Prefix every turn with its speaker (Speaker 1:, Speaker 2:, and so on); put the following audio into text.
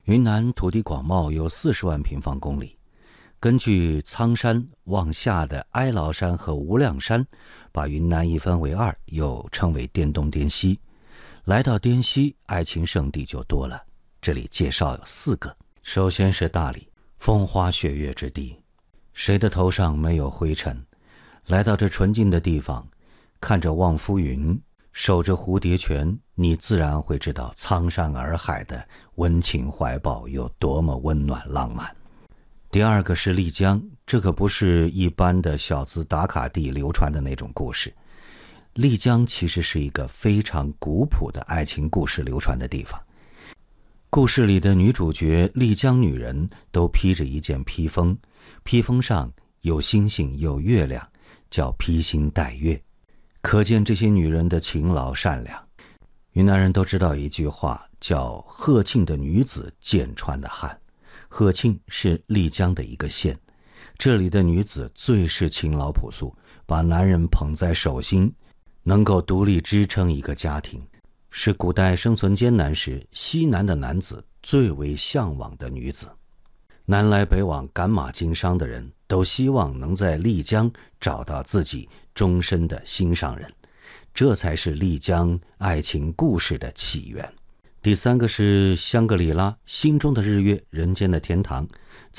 Speaker 1: 云南土地广袤，有40万平方公里。根据苍山往下的哀牢山和无量山，把云南一分为二，又称为滇东滇西。来到滇西，爱情圣地就多了。这里介绍有4个。首先是大理，风花雪月之地，谁的头上没有灰尘？来到这纯净的地方，看着望夫云，守着蝴蝶泉，你自然会知道苍山洱海的温情怀抱有多么温暖浪漫。第二个是丽江，这可不是一般的小资打卡地流传的那种故事。丽江其实是一个非常古朴的爱情故事流传的地方。故事里的女主角丽江女人都披着一件披风，披风上有星星有月亮，叫披星戴月，可见这些女人的勤劳善良。云南人都知道一句话，叫鹤庆的女子剑穿的汉。鹤庆是丽江的一个县，这里的女子最是勤劳朴素，把男人捧在手心，能够独立支撑一个家庭，是古代生存艰难时西南的男子最为向往的女子。南来北往赶马经商的人都希望能在丽江找到自己终身的心上人，这才是丽江爱情故事的起源。第3个是香格里拉，心中的日月，人间的天堂。